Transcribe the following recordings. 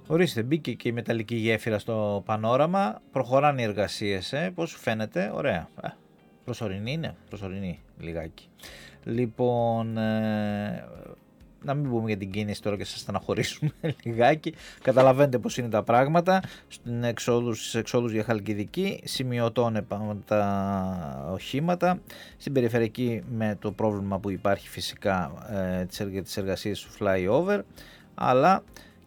Ορίστε, μπήκε και η μεταλλική γέφυρα στο πανόραμα. Προχωράνε οι εργασίες. Πώς σου φαίνεται? Ωραία. Προσωρινή είναι. Προσωρινή λιγάκι. Λοιπόν, να μην πούμε για την κίνηση τώρα και σας στεναχωρήσουμε λιγάκι. Καταλαβαίνετε πώς είναι τα πράγματα. Στις εξόδους για Χαλκιδική σημειωτώνε τα οχήματα. Στην περιφερειακή με το πρόβλημα που υπάρχει φυσικά για τις εργασίες του flyover, αλλά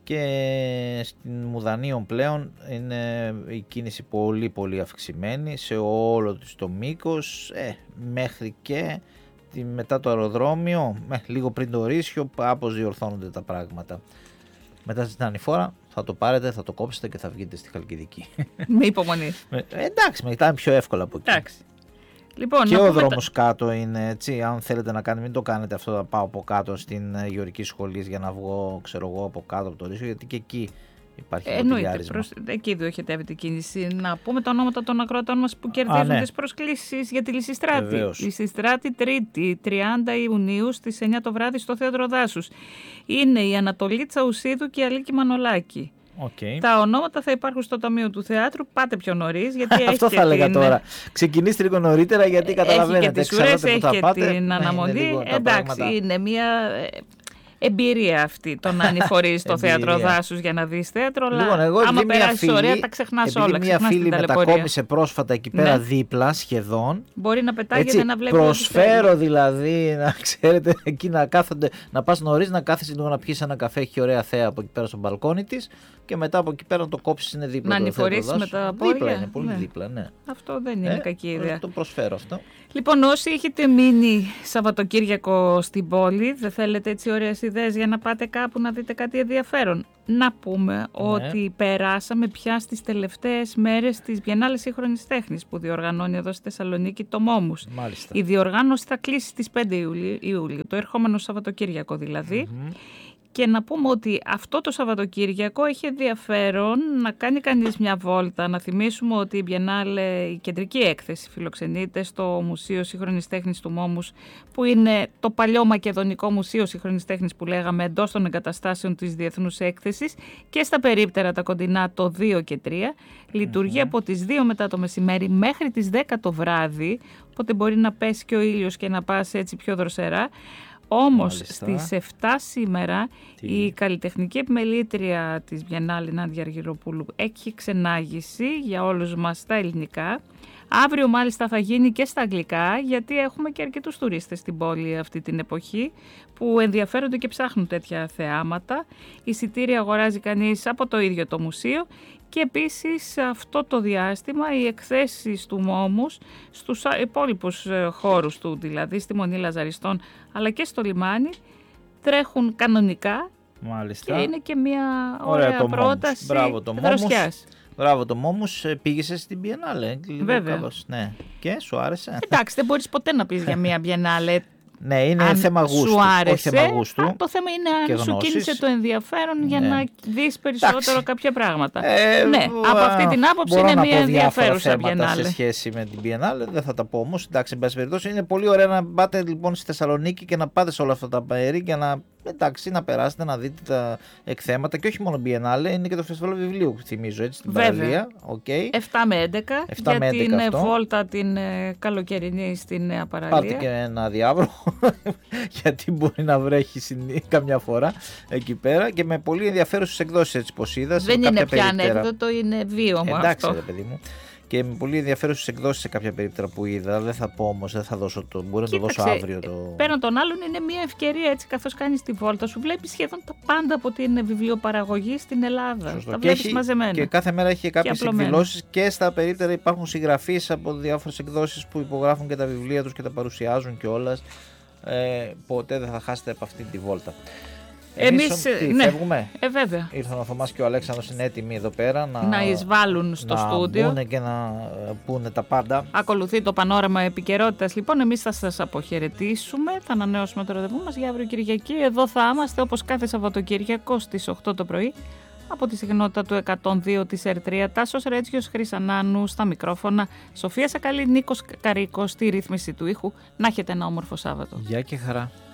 και στην Μουδανίων πλέον είναι η κίνηση πολύ πολύ αυξημένη σε όλο το μήκος, μέχρι και μετά το αεροδρόμιο, λίγο πριν το Ρήσιο, κάπως διορθώνονται τα πράγματα. Μετά στην Ανηφόρα θα το πάρετε, θα το κόψετε και θα βγείτε στη Χαλκιδική. Με υπομονή. Εντάξει, μετά είναι πιο εύκολα από εκεί. Εντάξει. Λοιπόν, και ο δρόμος κάτω είναι έτσι, αν θέλετε να κάνετε, μην το κάνετε αυτό, να πάω από κάτω στην Γεωργική Σχολή για να βγω, ξέρω εγώ, από κάτω από το Ρήσιο, γιατί και εκεί υπάρχει ποτηλιάρισμα. Εκεί διοχετεύεται η κίνηση. Να πούμε τα ονόματα των ακροατών μας που κερδίζουν τις προσκλήσεις για τη Λυσιστράτη. Λυσιστράτη Τρίτη, 30 Ιουνίου στις 9 το βράδυ στο Θέατρο Δάσους. Είναι η Ανατολή Τσαουσίδου και η Αλίκη Μανολάκη. Okay. Τα ονόματα θα υπάρχουν στο Ταμείο του Θεάτρου. Πάτε πιο νωρίς, γιατί αυτό θα έλεγα τώρα. Ξεκινήστε λίγο νωρίτερα, γιατί καταλαβαίνετε. Έχει και τις ουρές, έχει και την αναμονή. Εντάξει, είναι μια εμπειρία αυτή το να ανηφορείς στο Θέατρο Δάσους για να δεις θέατρο. Αλλά άμα περάσεις ωραία, τα ξεχνάς όλα. Μια φίλη μετακόμισε πρόσφατα εκεί πέρα δίπλα σχεδόν. Μπορεί να πετάγεται να βλέπει. Προσφέρω δηλαδή, να ξέρετε, εκεί να κάθονται, να πας νωρίς, να κάθεσαι λίγο να πιεις ένα καφέ, έχει ωραία θέα από εκεί πέρα στο μπαλκόνι της. Και μετά από εκεί πέρα να το κόψεις, είναι δίπλα. Να ανηφορήσεις με τα πόδια. Δίπλα είναι, πολύ δίπλα, ναι. Αυτό δεν είναι κακή ιδέα. Το προσφέρω αυτό. Λοιπόν, όσοι έχετε μείνει Σαββατοκύριακο στην πόλη, δεν θέλετε έτσι ωραίες ιδέες για να πάτε κάπου να δείτε κάτι ενδιαφέρον. Να πούμε ότι περάσαμε πια στις τελευταίες μέρες της Biennale Σύγχρονης Τέχνης που διοργανώνει εδώ στη Θεσσαλονίκη το Μόμους. Μάλιστα. Η διοργάνωση θα κλείσει στις 5 Ιουλίου, το ερχόμενο Σαββατοκύριακο δηλαδή. Και να πούμε ότι αυτό το Σαββατοκύριακο έχει ενδιαφέρον να κάνει κανείς μια βόλτα. Να θυμίσουμε ότι η Biennale, η κεντρική έκθεση, φιλοξενείται στο Μουσείο Σύγχρονης Τέχνης του Μόμους, που είναι το παλιό Μακεδονικό Μουσείο Σύγχρονης Τέχνης που λέγαμε, εντός των εγκαταστάσεων της Διεθνούς Έκθεσης, και στα περίπτερα τα κοντινά το 2 και 3. Λειτουργεί από τις 2 μετά το μεσημέρι μέχρι τις 10 το βράδυ, οπότε μπορεί να πέσει και ο ήλιος και να πας έτσι πιο δροσερά. Όμως στις 7 σήμερα η καλλιτεχνική επιμελήτρια της Biennale Νάντια Αργυροπούλου έχει ξενάγηση για όλους μας στα ελληνικά. Αύριο μάλιστα θα γίνει και στα αγγλικά, γιατί έχουμε και αρκετούς τουρίστες στην πόλη αυτή την εποχή που ενδιαφέρονται και ψάχνουν τέτοια θεάματα. Εισιτήρια αγοράζει κανείς από το ίδιο το μουσείο. Και επίσης αυτό το διάστημα οι εκθέσεις του Μόμους στους υπόλοιπους χώρους του, δηλαδή στη Μονή Λαζαριστών αλλά και στο λιμάνι, τρέχουν κανονικά. Μάλιστα. Και είναι και μια ωραία πρόταση δροσιάς. Μπράβο το Μόμους, πήγες στην Biennale. Βέβαια. Ναι. Και σου άρεσε? Εντάξει, δεν μπορείς ποτέ να πεις για μια Biennale. Ναι, είναι θέμα γούστου. Σου άρεσε, όχι θέμα γούστου. Το θέμα είναι αν σου κίνησε το ενδιαφέρον για να δεις περισσότερο κάποια πράγματα. Ναι, από αυτή την άποψη είναι μια ενδιαφέρουσα Biennale. Σε σχέση με την Biennale, δεν θα τα πω όμως. Εντάξει, εν πάση περιπτώσει, είναι πολύ ωραία να πάτε λοιπόν στη Θεσσαλονίκη και να πάτε σε όλα αυτά τα μέρη για να, εντάξει, να περάσετε, να δείτε τα εκθέματα. Και όχι μόνο Biennale, είναι και το φεστιβάλ βιβλίου, θυμίζω, έτσι, στην παραλία. 7 με 11 για την βόλτα την καλοκαιρινή στη Νέα Παραλία. Πάρτε και ένα διάβρο, γιατί μπορεί να βρέχει καμιά φορά εκεί πέρα, και με πολύ ενδιαφέρουσες εκδόσεις, έτσι πως είδα. Δεν είναι πια ανέκδοτο, είναι βίωμα. Εντάξει, αυτό. Ρε παιδί μου. Και με πολύ ενδιαφέρουσες εκδόσεις σε κάποια περίπτερα που είδα. Δεν θα πω όμως, δεν θα δώσω μπορεί να το δώσω αύριο. Πέραν των άλλων, είναι μια ευκαιρία, έτσι, καθώς κάνεις τη βόλτα σου. Βλέπεις σχεδόν τα πάντα από την βιβλιοπαραγωγή στην Ελλάδα. Σωστό. Τα βλέπεις μαζεμένα. Και κάθε μέρα έχει κάποιες εκδηλώσεις, και στα περίπτερα υπάρχουν συγγραφείς από διάφορες εκδόσεις που υπογράφουν και τα βιβλία τους και τα παρουσιάζουν κιόλας. Ποτέ δεν θα χάσετε από αυτή τη βόλτα. Εμείς φεύγουμε. Βέβαια. Ήρθαν ο Θωμάς και ο Αλέξανδρος, είναι έτοιμοι εδώ πέρα να εισβάλλουν στο στούντιο. Να μπουν και να πούνε τα πάντα. Ακολουθεί το πανόραμα επικαιρότητας. Λοιπόν, εμείς θα σας αποχαιρετήσουμε. Θα ανανεώσουμε το ραντεβού μας για αύριο Κυριακή. Εδώ θα είμαστε όπως κάθε Σαββατοκύριακο στις 8 το πρωί. Από τη συχνότητα του 102 της R3, Τάσος Ρέτσιος Χρυσανάνου στα μικρόφωνα, Σοφία Σακαλή, Νίκος Καρίκος στη ρύθμιση του ήχου. Να έχετε ένα όμορφο Σάββατο. Γεια και χαρά.